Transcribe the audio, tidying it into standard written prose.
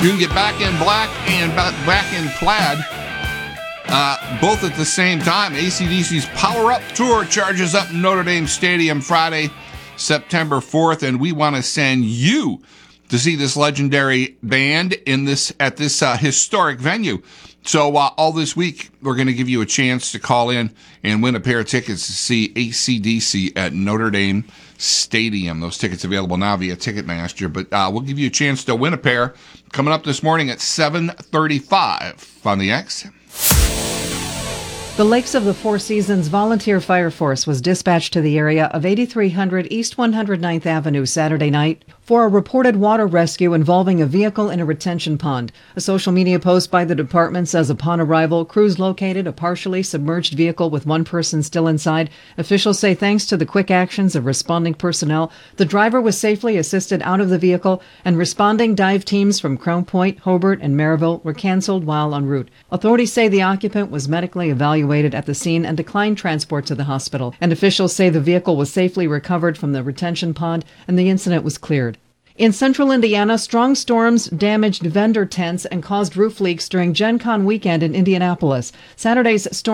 You can get Back in Black and Back in Plaid both at the same time. AC/DC's Power Up Tour charges up Notre Dame Stadium Friday, September 4th, and we want to send you to see this legendary band at this historic venue. So all this week, we're going to give you a chance to call in and win a pair of tickets to see AC/DC at Notre Dame Stadium. Those tickets available now via Ticketmaster, but we'll give you a chance to win a pair coming up this morning at 7:35 on the X. The Lakes of the Four Seasons Volunteer Fire Force was dispatched to the area of 8300 East 109th Avenue Saturday night for a reported water rescue involving a vehicle in a retention pond. A social media post by the department says upon arrival, crews located a partially submerged vehicle with one person still inside. Officials say thanks to the quick actions of responding personnel, the driver was safely assisted out of the vehicle, and responding dive teams from Crown Point, Hobart, and Maryville were canceled while en route. Authorities say the occupant was medically evaluated at the scene and declined transport to the hospital. And officials say the vehicle was safely recovered from the retention pond and the incident was cleared. In central Indiana, strong storms damaged vendor tents and caused roof leaks during Gen Con weekend in Indianapolis. Saturday's storm